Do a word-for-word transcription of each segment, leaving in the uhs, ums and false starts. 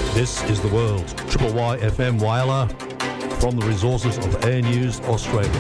This is The World, Triple Y F M Whyalla, from the resources of Air News Australia.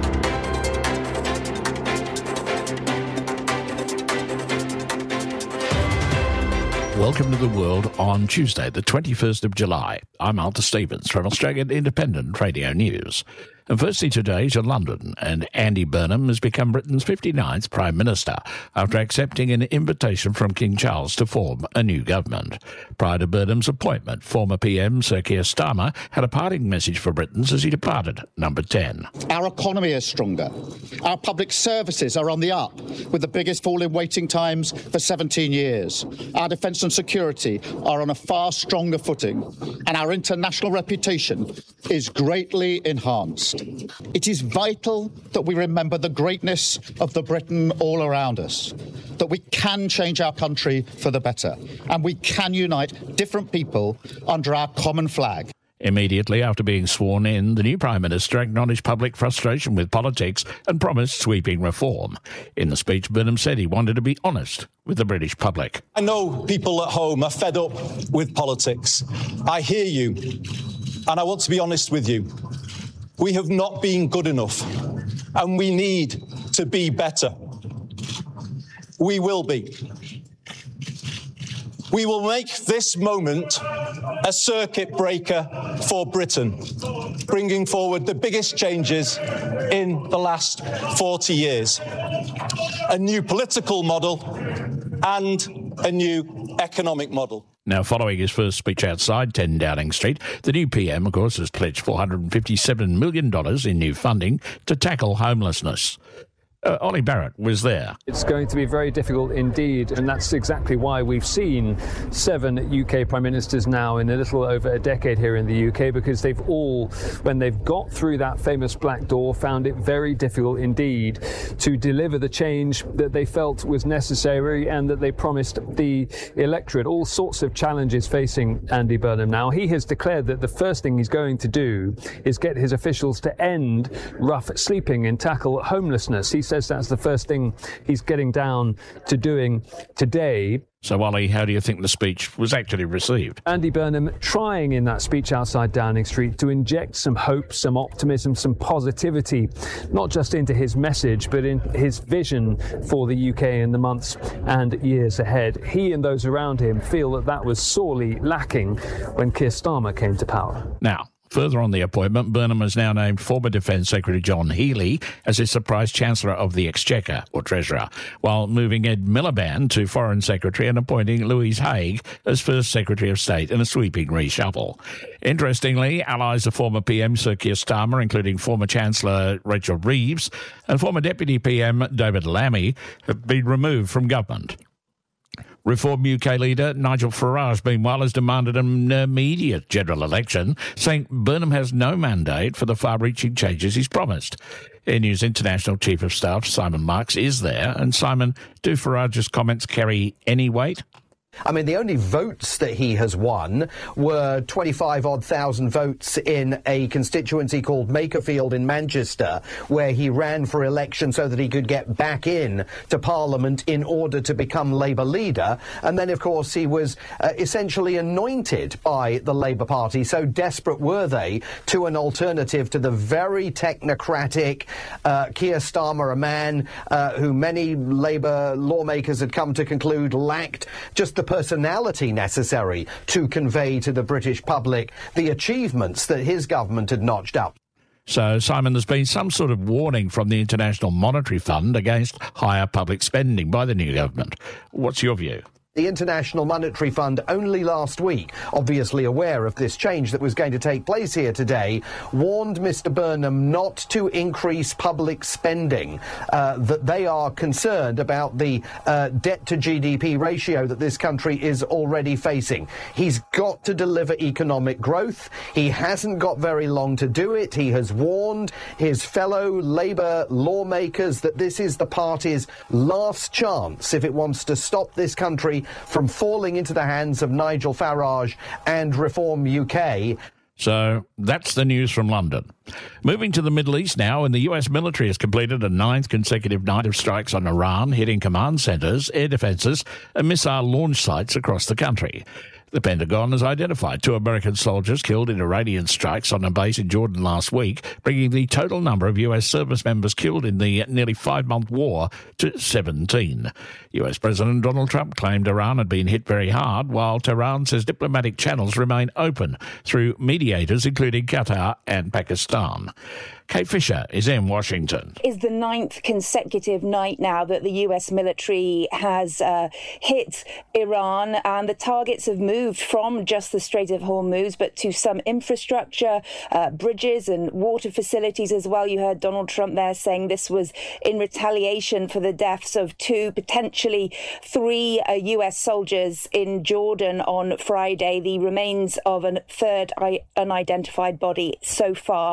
Welcome to The World on Tuesday, the twenty-first of July. I'm Arthur Stevens from Australian Independent Radio News. And firstly today to London, and Andy Burnham has become Britain's fifty-ninth Prime Minister after accepting an invitation from King Charles to form a new government. Prior to Burnham's appointment, former P M Sir Keir Starmer had a parting message for Britons as he departed number ten. Our economy is stronger. Our public services are on the up, with the biggest fall in waiting times for seventeen years. Our defence and security are on a far stronger footing, and our international reputation is greatly enhanced. It is vital that we remember the greatness of the Britain all around us, that we can change our country for the better, and we can unite different people under our common flag. Immediately after being sworn in, the new Prime Minister acknowledged public frustration with politics and promised sweeping reform. In the speech, Burnham said he wanted to be honest with the British public. I know people at home are fed up with politics. I hear you, and I want to be honest with you. We have not been good enough, and we need to be better. We will be. We will make this moment a circuit breaker for Britain, bringing forward the biggest changes in the last forty years. A new political model and a new economic model. Now, following his first speech outside ten Downing Street, the new P M, of course, has pledged four hundred fifty-seven million dollars in new funding to tackle homelessness. Uh, Ollie Barrett was there. It's going to be very difficult indeed, and that's exactly why we've seen seven U K Prime Ministers now in a little over a decade here in the U K, because they've all, when they've got through that famous black door, found it very difficult indeed to deliver the change that they felt was necessary and that they promised the electorate. All sorts of challenges facing Andy Burnham now. He has declared that the first thing he's going to do is get his officials to end rough sleeping and tackle homelessness. He says that's the first thing he's getting down to doing today. So, Ollie, how do you think the speech was actually received? Andy Burnham trying in that speech outside Downing Street to inject some hope, some optimism, some positivity, not just into his message, but in his vision for the U K in the months and years ahead. He and those around him feel that that was sorely lacking when Keir Starmer came to power. Now, further on the appointment, Burnham has now named former Defence Secretary John Healey as his surprise Chancellor of the Exchequer, or Treasurer, while moving Ed Miliband to Foreign Secretary and appointing Louise Haigh as First Secretary of State in a sweeping reshuffle. Interestingly, allies of former P M Sir Keir Starmer, including former Chancellor Rachel Reeves and former Deputy P M David Lammy, have been removed from government. Reform U K leader Nigel Farage, meanwhile, has demanded an immediate general election, saying Burnham has no mandate for the far-reaching changes he's promised. Air News International Chief of Staff Simon Marks is there. And Simon, do Farage's comments carry any weight? I mean, the only votes that he has won were twenty-five odd thousand votes in a constituency called Makerfield in Manchester, where he ran for election so that he could get back in to Parliament in order to become Labour leader. And then, of course, he was uh, essentially anointed by the Labour Party. So desperate were they to an alternative to the very technocratic uh, Keir Starmer, a man uh, who many Labour lawmakers had come to conclude lacked just the personality necessary to convey to the British public the achievements that his government had notched up. So, Simon, there's been some sort of warning from the International Monetary Fund against higher public spending by the new government. What's your view? The International Monetary Fund, only last week, obviously aware of this change that was going to take place here today, warned Mister Burnham not to increase public spending, uh, that they are concerned about the uh, debt to G D P ratio that this country is already facing. He's got to deliver economic growth. He hasn't got very long to do it. He has warned his fellow Labour lawmakers that this is the party's last chance if it wants to stop this country from falling into the hands of Nigel Farage and Reform U K. So that's the news from London. Moving to the Middle East now, and the U S military has completed a ninth consecutive night of strikes on Iran, hitting command centres, air defences and missile launch sites across the country. The Pentagon has identified two American soldiers killed in Iranian strikes on a base in Jordan last week, bringing the total number of U S service members killed in the nearly five-month war to seventeen. U S President Donald Trump claimed Iran had been hit very hard, while Tehran says diplomatic channels remain open through mediators, including Qatar and Pakistan. Kate Fisher is in Washington. Is the ninth consecutive night now that the U S military has uh, hit Iran, and the targets have moved from just the Strait of Hormuz, but to some infrastructure, uh, bridges and water facilities as well. You heard Donald Trump there saying this was in retaliation for the deaths of two, potentially three uh, U S soldiers in Jordan on Friday, the remains of a third unidentified body so far.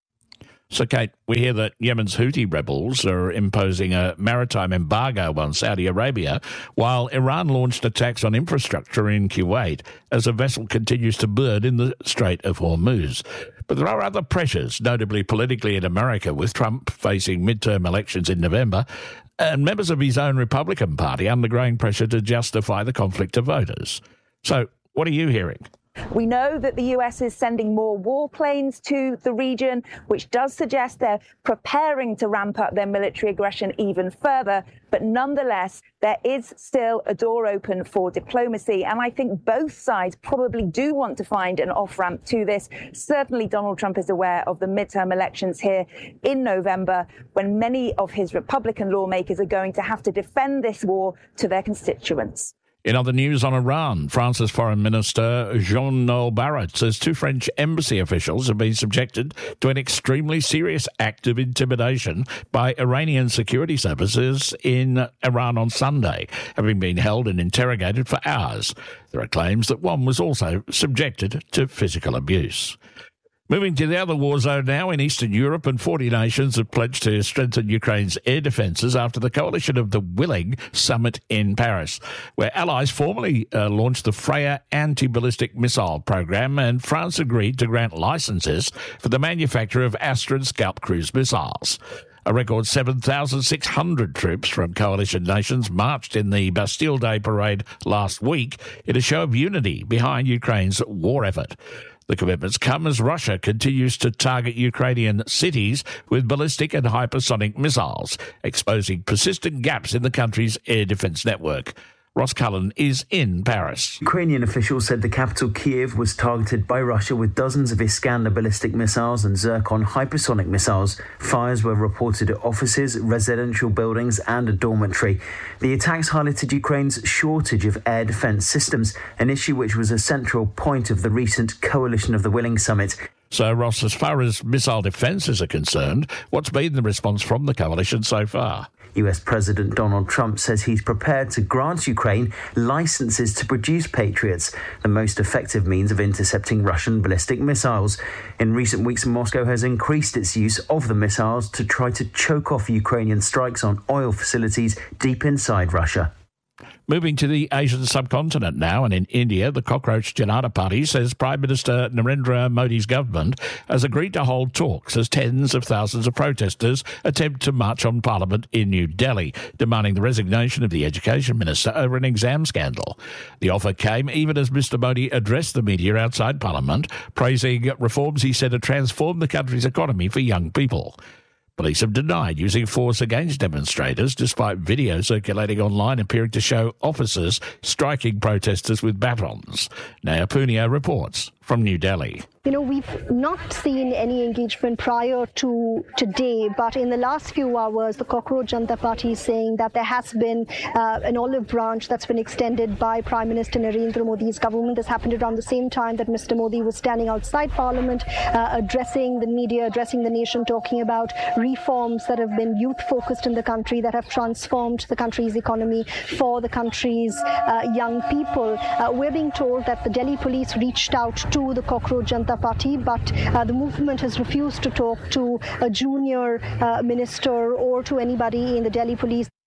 So, Kate, we hear that Yemen's Houthi rebels are imposing a maritime embargo on Saudi Arabia, while Iran launched attacks on infrastructure in Kuwait as a vessel continues to burn in the Strait of Hormuz. But there are other pressures, notably politically in America, with Trump facing midterm elections in November, and members of his own Republican Party under growing pressure to justify the conflict to voters. So, what are you hearing? We know that the U S is sending more warplanes to the region, which does suggest they're preparing to ramp up their military aggression even further. But nonetheless, there is still a door open for diplomacy. And I think both sides probably do want to find an off-ramp to this. Certainly, Donald Trump is aware of the midterm elections here in November, when many of his Republican lawmakers are going to have to defend this war to their constituents. In other news on Iran, France's Foreign Minister Jean-Noël Barrot says two French embassy officials have been subjected to an extremely serious act of intimidation by Iranian security services in Iran on Sunday, having been held and interrogated for hours. There are claims that one was also subjected to physical abuse. Moving to the other war zone now in Eastern Europe, and forty nations have pledged to strengthen Ukraine's air defences after the Coalition of the Willing summit in Paris, where allies formally uh, launched the Freya anti-ballistic missile program, and France agreed to grant licences for the manufacture of Astra and Scalp cruise missiles. A record seven thousand six hundred troops from coalition nations marched in the Bastille Day parade last week in a show of unity behind Ukraine's war effort. The commitments come as Russia continues to target Ukrainian cities with ballistic and hypersonic missiles, exposing persistent gaps in the country's air defence network. Ross Cullen is in Paris. Ukrainian officials said the capital Kiev was targeted by Russia with dozens of Iskander ballistic missiles and Zircon hypersonic missiles. Fires were reported at offices, residential buildings and a dormitory. The attacks highlighted Ukraine's shortage of air defence systems, an issue which was a central point of the recent Coalition of the Willing summit. So, Ross, as far as missile defences are concerned, what's been the response from the coalition so far? U S President Donald Trump says he's prepared to grant Ukraine licenses to produce Patriots, the most effective means of intercepting Russian ballistic missiles. In recent weeks, Moscow has increased its use of the missiles to try to choke off Ukrainian strikes on oil facilities deep inside Russia. Moving to the Asian subcontinent now, and in India, the Cockroach Janata Party says Prime Minister Narendra Modi's government has agreed to hold talks as tens of thousands of protesters attempt to march on Parliament in New Delhi, demanding the resignation of the Education Minister over an exam scandal. The offer came even as Mister Modi addressed the media outside Parliament, praising reforms he said had transformed the country's economy for young people. Police have denied using force against demonstrators, despite video circulating online appearing to show officers striking protesters with batons. Naya Punia reports from New Delhi. You know, we've not seen any engagement prior to today, but in the last few hours, the Cockroach Janata Party is saying that there has been uh, an olive branch that's been extended by Prime Minister Narendra Modi's government. This happened around the same time that Mister Modi was standing outside Parliament, uh, addressing the media, addressing the nation, talking about reforms that have been youth-focused in the country, that have transformed the country's economy for the country's uh, young people. Uh, we're being told that the Delhi police reached out to the Cockroach Janata Party, but uh, the movement has refused to talk to a junior uh, minister or to anybody in the Delhi police.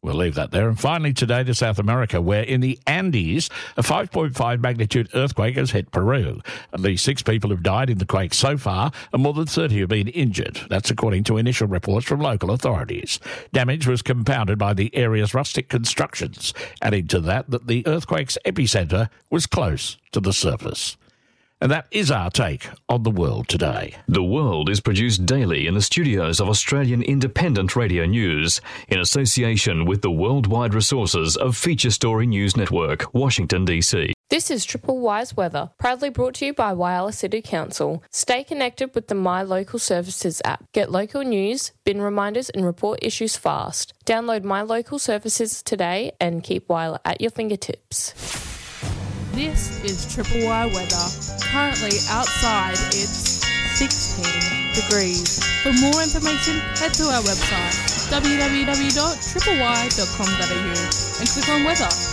We'll leave that there. And finally today to South America, where in the Andes, a five point five magnitude earthquake has hit Peru. At least six people have died in the quake so far, and more than thirty have been injured. That's according to initial reports from local authorities. Damage was compounded by the area's rustic constructions, adding to that that the earthquake's epicentre was close to the surface. And that is our take on the world today. The World is produced daily in the studios of Australian Independent Radio News in association with the worldwide resources of Feature Story News Network, Washington, D C. This is Triple Wise Weather, proudly brought to you by Whyalla City Council. Stay connected with the My Local Services app. Get local news, bin reminders and report issues fast. Download My Local Services today and keep Whyalla at your fingertips. This is Triple Y weather. Currently outside it's sixteen degrees. For more information, head to our website w w w dot triple y dot com dot a u and click on weather.